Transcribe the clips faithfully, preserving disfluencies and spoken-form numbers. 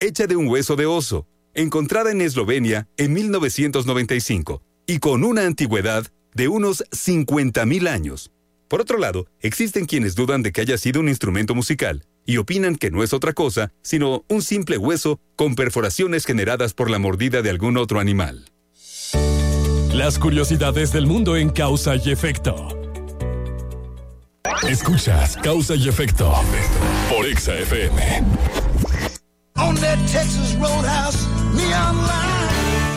hecha de un hueso de oso, encontrada en Eslovenia en mil novecientos noventa y cinco y con una antigüedad de unos cincuenta mil años. Por otro lado, existen quienes dudan de que haya sido un instrumento musical y opinan que no es otra cosa sino un simple hueso con perforaciones generadas por la mordida de algún otro animal. Las curiosidades del mundo en Causa y Efecto. Escuchas Causa y Efecto por Exa F M. On that Texas Roadhouse neon line.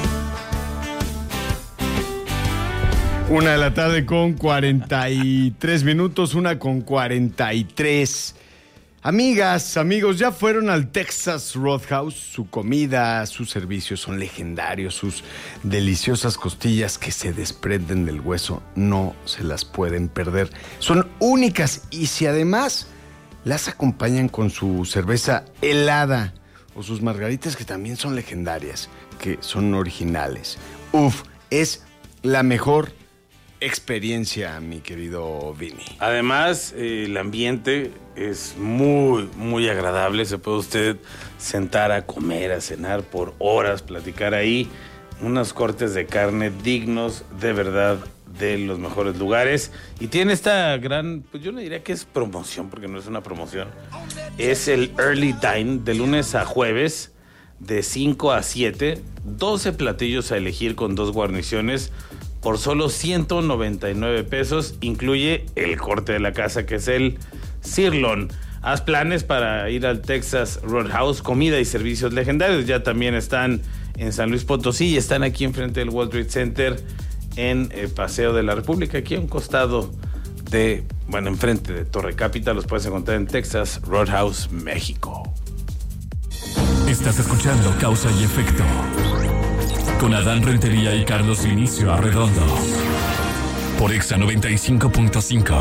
Una de la tarde con cuarenta y tres minutos, una con cuarenta y tres. Amigas, amigos, ¿ya fueron al Texas Roadhouse? Su comida, sus servicios son legendarios, sus deliciosas costillas que se desprenden del hueso no se las pueden perder. Son únicas y si además las acompañan con su cerveza helada o sus margaritas que también son legendarias, que son originales. Uf, es la mejor experiencia, mi querido Vini. Además, eh, el ambiente es muy, muy agradable. Se puede usted sentar a comer, a cenar por horas, platicar ahí. Unos cortes de carne dignos, de verdad, de los mejores lugares. Y tiene esta gran, pues yo no diría que es promoción, porque no es una promoción. Es el Early Dine, de lunes a jueves, de cinco a siete. doce platillos a elegir con dos guarniciones por solo ciento noventa y nueve pesos. Incluye el corte de la casa, que es el sirloin. Haz planes para ir al Texas Roadhouse. Comida y servicios legendarios. Ya también están en San Luis Potosí y están aquí enfrente del World Trade Center en el Paseo de la República, aquí a un costado de, bueno, enfrente de Torre Capital. Los puedes encontrar en Texas Roadhouse, México. Estás escuchando Causa y Efecto con Adán Rentería y Carlos Vinicio Arredondo por Exa noventa y cinco punto cinco.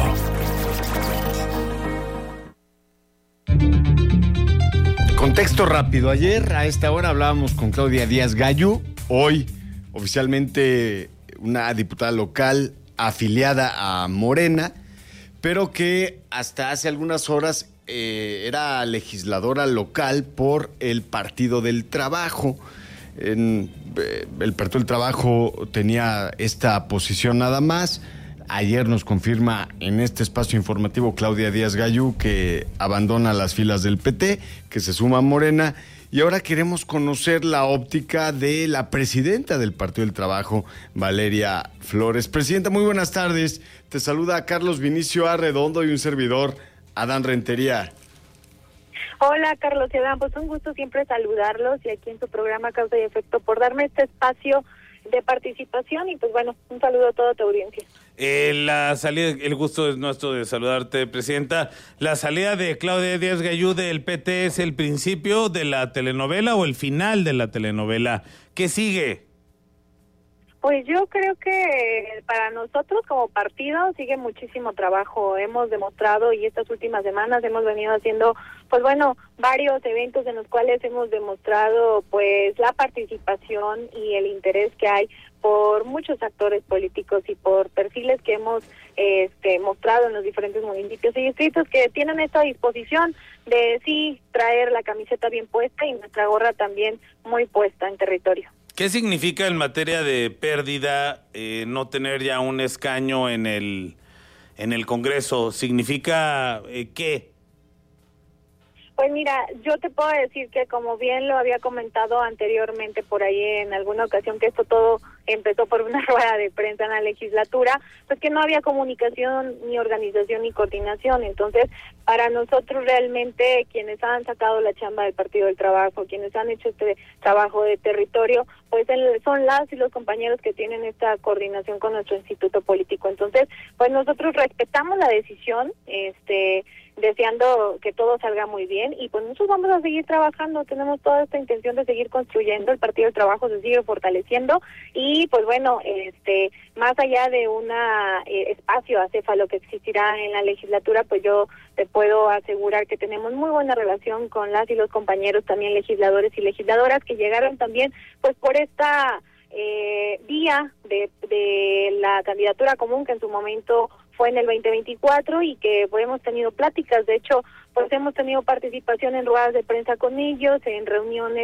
Contexto rápido. Ayer a esta hora hablábamos con Claudia Díaz Gayú, hoy oficialmente una diputada local afiliada a Morena, pero que hasta hace algunas horas eh, era legisladora local por el Partido del Trabajo. En, eh, el Partido del Trabajo tenía esta posición nada más. Ayer nos confirma en este espacio informativo Claudia Díaz Gayú que abandona las filas del P T, que se suma a Morena. Y ahora queremos conocer la óptica de la presidenta del Partido del Trabajo, Valeria Flores. Presidenta, muy buenas tardes. Te saluda Carlos Vinicio Arredondo y un servidor, Adán Rentería. Hola, Carlos y Adán, pues un gusto siempre saludarlos y aquí en su programa Causa y Efecto por darme este espacio de participación y pues bueno, un saludo a toda tu audiencia. Eh, la salida, el gusto es nuestro de saludarte, Presidenta. ¿La salida de Claudia Díaz Gayú del P T es el principio de la telenovela o el final de la telenovela? ¿Qué sigue? Pues yo creo que para nosotros como partido sigue muchísimo trabajo. Hemos demostrado y estas últimas semanas hemos venido haciendo, pues bueno, varios eventos en los cuales hemos demostrado pues la participación y el interés que hay por muchos actores políticos y por perfiles que hemos este, mostrado en los diferentes municipios y distritos que tienen esta disposición de sí traer la camiseta bien puesta y nuestra gorra también muy puesta en territorio. ¿Qué significa en materia de pérdida eh, no tener ya un escaño en el en el Congreso? ¿Significa eh, qué? Pues mira, yo te puedo decir que como bien lo había comentado anteriormente por ahí en alguna ocasión, que esto todo empezó por una rueda de prensa en la legislatura, pues que no había comunicación, ni organización, ni coordinación. Entonces, para nosotros realmente, quienes han sacado la chamba del Partido del Trabajo, quienes han hecho este trabajo de territorio, pues son las y los compañeros que tienen esta coordinación con nuestro instituto político. Entonces, pues nosotros respetamos la decisión, este... deseando que todo salga muy bien y pues nosotros vamos a seguir trabajando, tenemos toda esta intención de seguir construyendo, el Partido del Trabajo se sigue fortaleciendo y pues bueno, este más allá de un eh, espacio acéfalo que existirá en la legislatura, pues yo te puedo asegurar que tenemos muy buena relación con las y los compañeros también legisladores y legisladoras que llegaron también pues por esta eh, vía de, de la candidatura común que en su momento fue en el veinte veinticuatro y que pues, hemos tenido pláticas. De hecho, pues hemos tenido participación en ruedas de prensa con ellos, en reuniones